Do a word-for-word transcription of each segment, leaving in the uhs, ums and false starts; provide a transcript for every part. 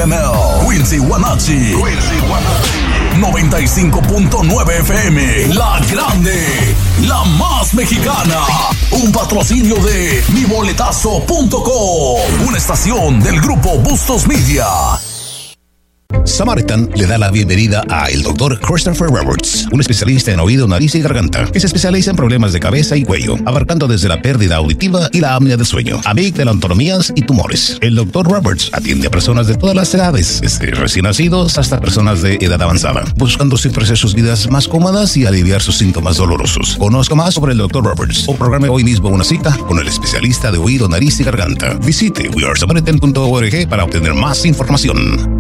M L, Quincy Guanachi, noventa y cinco punto nueve F M, La Grande, la más mexicana. Un patrocinio de mi boletazo punto com, una estación del grupo Bustos Media. Samaritan le da la bienvenida a el doctor Christopher Roberts, un especialista en oído, nariz y garganta, que se especializa en problemas de cabeza y cuello, abarcando desde la pérdida auditiva y la apnea del sueño, amígdala-autonomías y tumores. El doctor Roberts atiende a personas de todas las edades, desde recién nacidos hasta personas de edad avanzada, buscando siempre hacer sus vidas más cómodas y aliviar sus síntomas dolorosos. Conozca más sobre el doctor Roberts o programe hoy mismo una cita con el especialista de oído, nariz y garganta. Visite we are samaritan punto org para obtener más información.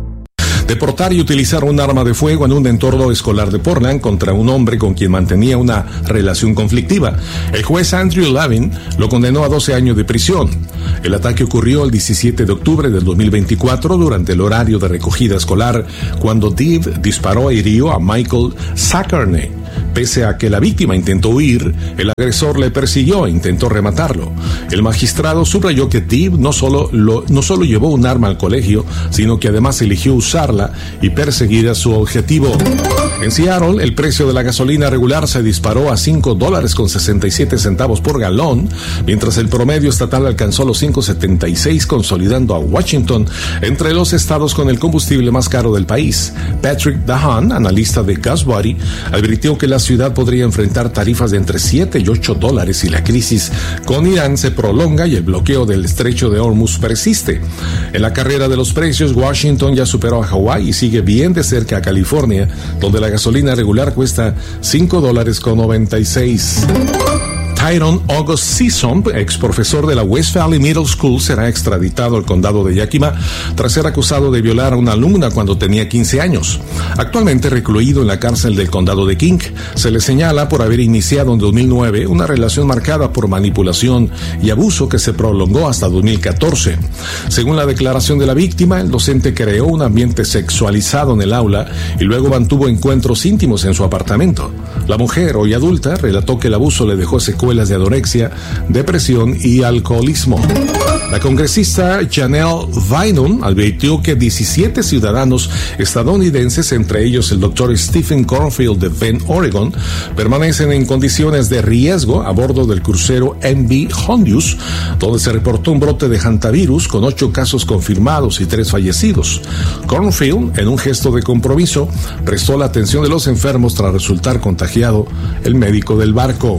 De portar y utilizar un arma de fuego en un entorno escolar de Portland contra un hombre con quien mantenía una relación conflictiva. El juez Andrew Lavin lo condenó a doce años de prisión. El ataque ocurrió el diecisiete de octubre del dos mil veinticuatro durante el horario de recogida escolar, cuando Dave disparó e hirió a Michael Sackerney. Pese a que la víctima intentó huir, el agresor le persiguió e intentó rematarlo. El magistrado subrayó que Dave no solo, lo, no solo llevó un arma al colegio, sino que además eligió usarla y perseguir a su objetivo. En Seattle, el precio de la gasolina regular se disparó a cinco dólares con sesenta y siete centavos por galón, mientras el promedio estatal alcanzó los cinco setenta y seis, consolidando a Washington entre los estados con el combustible más caro del país. Patrick Dahan, analista de GasBuddy, advirtió que la ciudad podría enfrentar tarifas de entre siete y ocho dólares si la crisis con Irán se prolonga y el bloqueo del estrecho de Hormuz persiste. En la carrera de los precios, Washington ya superó a Hawái y sigue bien de cerca a California, donde la gasolina regular cuesta cinco dólares con noventa y seis. Tyrone August Sisson, ex profesor de la West Valley Middle School, será extraditado al condado de Yakima tras ser acusado de violar a una alumna cuando tenía quince años. Actualmente recluido en la cárcel del condado de King, se le señala por haber iniciado en dos mil nueve una relación marcada por manipulación y abuso que se prolongó hasta dos mil catorce. Según la declaración de la víctima, el docente creó un ambiente sexualizado en el aula y luego mantuvo encuentros íntimos en su apartamento. La mujer, hoy adulta, relató que el abuso le dejó secuelas de anorexia, depresión y alcoholismo. La congresista Janelle Bynum advirtió que diecisiete ciudadanos estadounidenses, entre ellos el doctor Stephen Cornfield de Bend, Oregon, permanecen en condiciones de riesgo a bordo del crucero M V Hondius, donde se reportó un brote de hantavirus con ocho casos confirmados y tres fallecidos. Cornfield, en un gesto de compromiso, prestó la atención de los enfermos tras resultar contagiado el médico del barco.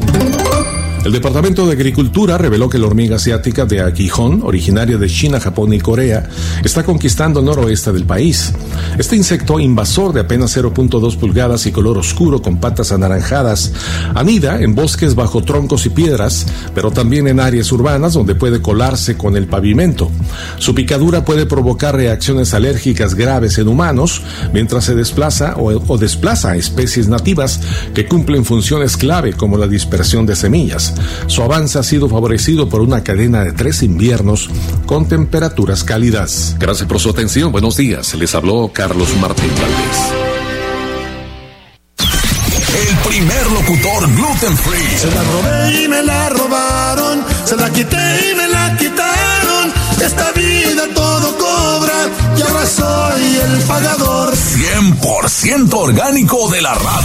El Departamento de Agricultura reveló que la hormiga asiática de aguijón, originaria de China, Japón y Corea, está conquistando el noroeste del país. Este insecto invasor de apenas cero punto dos pulgadas y color oscuro con patas anaranjadas anida en bosques bajo troncos y piedras, pero también en áreas urbanas donde puede colarse con el pavimento. Su picadura puede provocar reacciones alérgicas graves en humanos, mientras se desplaza o, o desplaza a especies nativas que cumplen funciones clave como la dispersión de semillas. Su avance ha sido favorecido por una cadena de tres inviernos con temperaturas cálidas. Gracias por su atención. Buenos días. Les habló Carlos Martín Valdés. El primer locutor gluten free. Se la robé y me la robaron, se la quité y me la quitaron. Esta vida todo cobra y ahora soy el pagador. cien por ciento orgánico de la radio.